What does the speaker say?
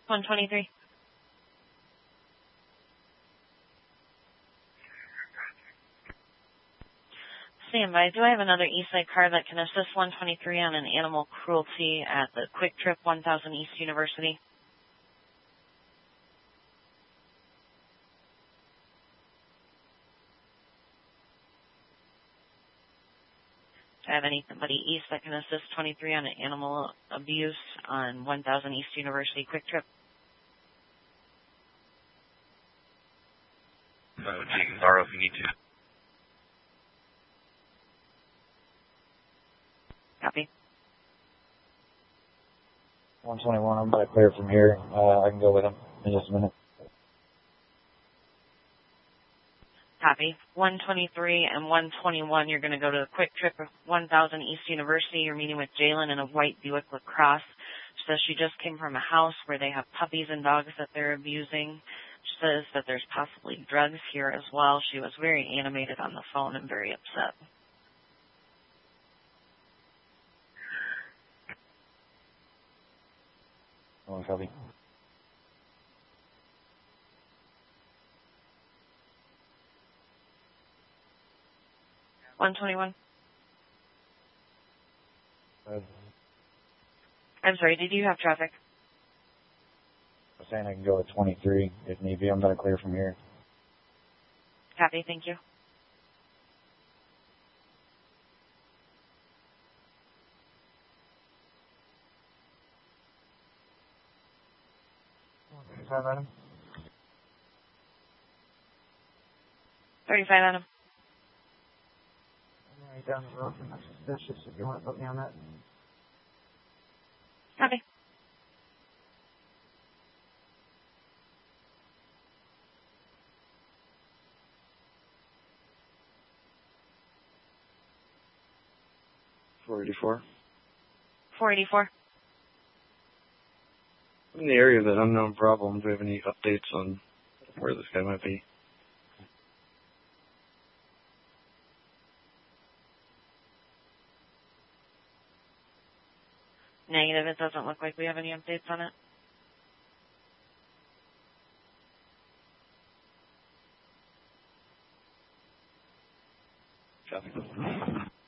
123. Stand by. Do I have another Eastside car that can assist 123 on an animal cruelty at the Quick Trip 1000 East University? Do I have anybody east that can assist 23 on animal abuse on 1000 East University Quick Trip? Take Zaro if you need to. Copy. 121, I'm about to clear from here. I can go with him in just a minute. Copy. 123 and 121, you're going to go to the Quick Trip of 1000 East University. You're meeting with Jalen in a white Buick LaCrosse. She says she just came from a house where they have puppies and dogs that they're abusing. She says that there's possibly drugs here as well. She was very animated on the phone and very upset. Oh, copy. $121. I'm sorry, did you have traffic? I'm saying I can go at 23 if need be. I'm going to clear from here. Copy, thank you. Adam. 35 Adam. I'm right down the road from that suspicious if you want to put me on that. Copy. $484. 484. In the area of that unknown problem, do we have any updates on where this guy might be? Negative, it doesn't look like we have any updates on it. Copy.